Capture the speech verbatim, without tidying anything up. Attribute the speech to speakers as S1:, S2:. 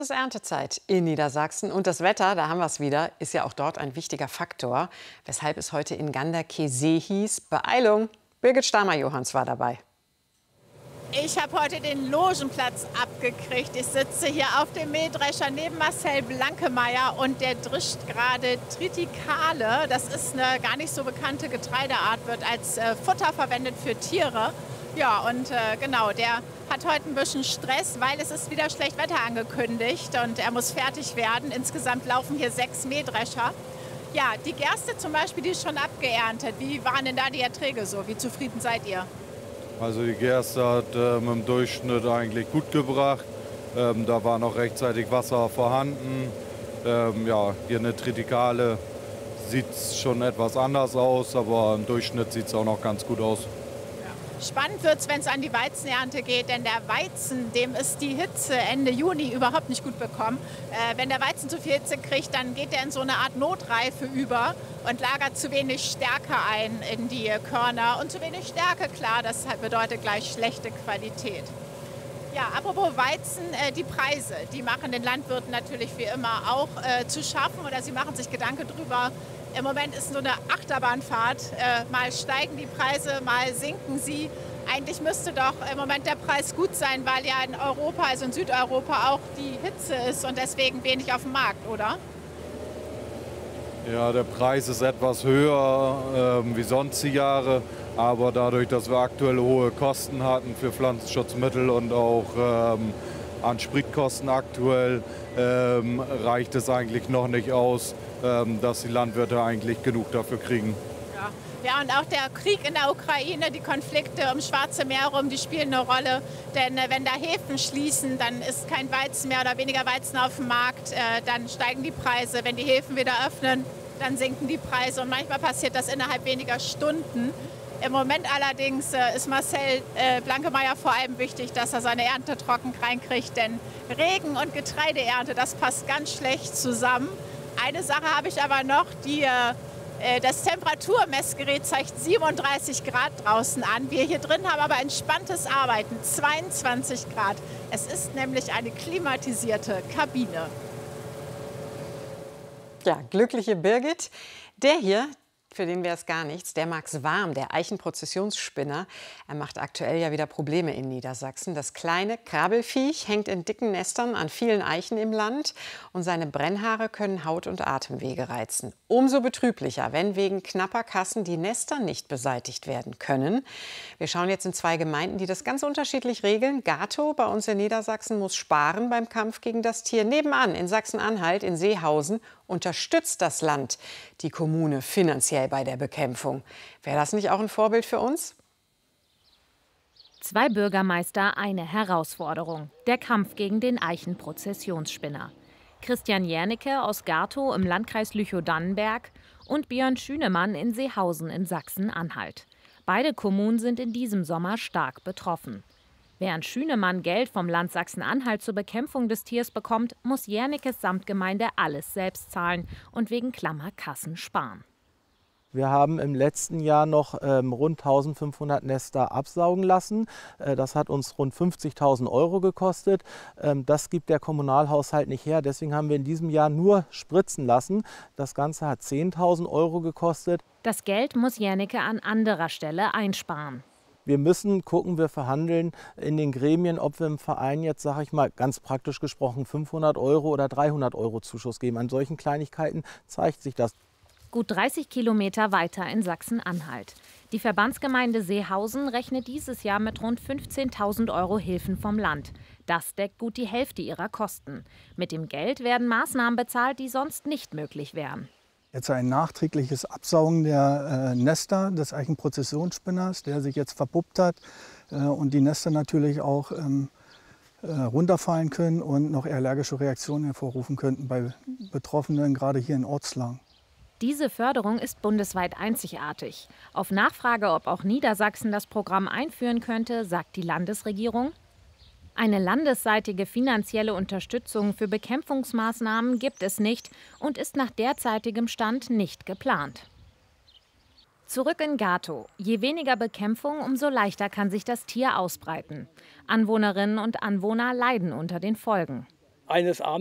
S1: Es ist Erntezeit in Niedersachsen und das Wetter, da haben wir es wieder, ist ja auch dort ein wichtiger Faktor, weshalb es heute in Ganderkesee hieß, Beeilung, Birgit Stamer-Johans war dabei.
S2: Ich habe heute den Logenplatz abgekriegt. Ich sitze hier auf dem Mähdrescher neben Marcel Blankemeyer und der drischt gerade Tritikale. Das ist eine gar nicht so bekannte Getreideart, wird als äh, Futter verwendet für Tiere. Ja, und äh, genau, der hat heute ein bisschen Stress, weil es ist wieder schlecht Wetter angekündigt und er muss fertig werden. Insgesamt laufen hier sechs Mähdrescher. Ja, die Gerste zum Beispiel, die ist schon abgeerntet. Wie waren denn da die Erträge so? Wie zufrieden seid ihr?
S3: Also die Gerste hat ähm, im Durchschnitt eigentlich gut gebracht. Ähm, da war noch rechtzeitig Wasser vorhanden. Ähm, ja, hier eine Tritikale sieht schon etwas anders aus, aber im Durchschnitt sieht es auch noch ganz gut aus.
S2: Spannend wird es, wenn es an die Weizenernte geht, denn der Weizen, dem ist die Hitze Ende Juni überhaupt nicht gut bekommen. Äh, wenn der Weizen zu viel Hitze kriegt, dann geht er in so eine Art Notreife über und lagert zu wenig Stärke ein in die Körner. Und zu wenig Stärke, klar, das bedeutet gleich schlechte Qualität. Ja, apropos Weizen, äh, die Preise, die machen den Landwirten natürlich wie immer auch äh, zu schaffen oder sie machen sich Gedanken drüber. Im Moment ist nur eine Achterbahnfahrt. Äh, mal steigen die Preise, mal sinken sie. Eigentlich müsste doch im Moment der Preis gut sein, weil ja in Europa, also in Südeuropa, auch die Hitze ist und deswegen wenig auf dem Markt, oder?
S3: Ja, der Preis ist etwas höher ähm, wie sonstige Jahre, aber dadurch, dass wir aktuell hohe Kosten hatten für Pflanzenschutzmittel und auch ähm, an Spritkosten aktuell, ähm, reicht es eigentlich noch nicht aus, ähm, dass die Landwirte eigentlich genug dafür kriegen.
S2: Ja. Ja, und auch der Krieg in der Ukraine, die Konflikte ums Schwarze Meer rum, die spielen eine Rolle. Denn äh, wenn da Häfen schließen, dann ist kein Weizen mehr oder weniger Weizen auf dem Markt. Äh, dann steigen die Preise. Wenn die Häfen wieder öffnen, dann sinken die Preise. Und manchmal passiert das innerhalb weniger Stunden. Im Moment allerdings äh, ist Marcel äh, Blankemeyer vor allem wichtig, dass er seine Ernte trocken reinkriegt. Denn Regen und Getreideernte, das passt ganz schlecht zusammen. Eine Sache habe ich aber noch, die, äh, das Temperaturmessgerät zeigt siebenunddreißig Grad draußen an. Wir hier drin haben aber entspanntes Arbeiten, zweiundzwanzig Grad. Es ist nämlich eine klimatisierte Kabine.
S1: Ja, glückliche Birgit. Der hier, für den wäre es gar nichts, der Max Warm, der Eichenprozessionsspinner. Er macht aktuell ja wieder Probleme in Niedersachsen. Das kleine Krabbelfiech hängt in dicken Nestern an vielen Eichen im Land und seine Brennhaare können Haut- und Atemwege reizen. Umso betrüblicher, wenn wegen knapper Kassen die Nester nicht beseitigt werden können. Wir schauen jetzt in zwei Gemeinden, die das ganz unterschiedlich regeln. Gatow bei uns in Niedersachsen muss sparen beim Kampf gegen das Tier. Nebenan in Sachsen-Anhalt, in Seehausen, unterstützt das Land die Kommune finanziell bei der Bekämpfung. Wäre das nicht auch ein Vorbild für uns?
S4: Zwei Bürgermeister, eine Herausforderung. Der Kampf gegen den Eichenprozessionsspinner. Christian Jernecke aus Gatow im Landkreis Lüchow-Dannenberg und Björn Schünemann in Seehausen in Sachsen-Anhalt. Beide Kommunen sind in diesem Sommer stark betroffen. Während Schünemann Geld vom Land Sachsen-Anhalt zur Bekämpfung des Tiers bekommt, muss Jernickes Samtgemeinde alles selbst zahlen und wegen klammer Kassen sparen.
S5: Wir haben im letzten Jahr noch ähm, rund eintausendfünfhundert Nester absaugen lassen. Äh, das hat uns rund fünfzigtausend Euro gekostet. Ähm, das gibt der Kommunalhaushalt nicht her. Deswegen haben wir in diesem Jahr nur spritzen lassen. Das Ganze hat zehntausend Euro gekostet.
S4: Das Geld muss Jernecke an anderer Stelle einsparen.
S5: Wir müssen gucken, wir verhandeln in den Gremien, ob wir im Verein jetzt, sage ich mal, ganz praktisch gesprochen fünfhundert Euro oder dreihundert Euro Zuschuss geben. An solchen Kleinigkeiten zeigt sich das.
S4: Gut dreißig Kilometer weiter in Sachsen-Anhalt. Die Verbandsgemeinde Seehausen rechnet dieses Jahr mit rund fünfzehntausend Euro Hilfen vom Land. Das deckt gut die Hälfte ihrer Kosten. Mit dem Geld werden Maßnahmen bezahlt, die sonst nicht möglich wären.
S6: Jetzt ein nachträgliches Absaugen der äh, Nester des Eichenprozessionsspinners, der sich jetzt verpuppt hat äh, und die Nester natürlich auch ähm, äh, runterfallen können und noch allergische Reaktionen hervorrufen könnten bei Betroffenen, gerade hier in Ortslagen.
S4: Diese Förderung ist bundesweit einzigartig. Auf Nachfrage, ob auch Niedersachsen das Programm einführen könnte, sagt die Landesregierung: Eine landesseitige finanzielle Unterstützung für Bekämpfungsmaßnahmen gibt es nicht und ist nach derzeitigem Stand nicht geplant. Zurück in Gatow. Je weniger Bekämpfung, umso leichter kann sich das Tier ausbreiten. Anwohnerinnen und Anwohner leiden unter den Folgen.
S7: eines Abends